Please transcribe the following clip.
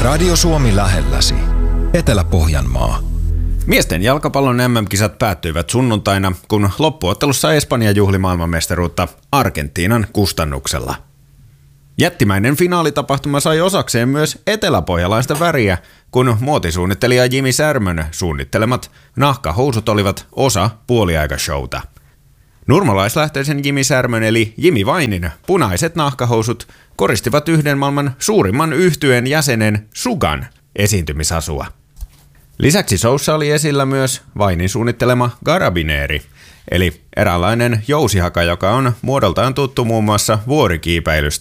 Radio Suomi lähelläsi. Etelä-Pohjanmaa. Miesten jalkapallon MM-kisat päättyivät sunnuntaina, kun loppuottelussa Espanja juhli maailmanmestaruutta Argentiinan kustannuksella. Jättimäinen finaalitapahtuma sai osakseen myös eteläpohjalaista väriä, kun muotisuunnittelija Jimi Särmön suunnittelemat nahkahousut olivat osa puoliaikashowta. Nurmolaislähtöisen Jimi Särmön eli Jimi Vainin punaiset nahkahousut koristivat yhden maailman suurimman yhtyeen jäsenen Sugan esiintymisasua. Lisäksi showssa oli esillä myös Vainin suunnittelema Garabineeri, eli eräänlainen jousihaka, joka on muodoltaan tuttu muun muassa vuorikiipeilystä.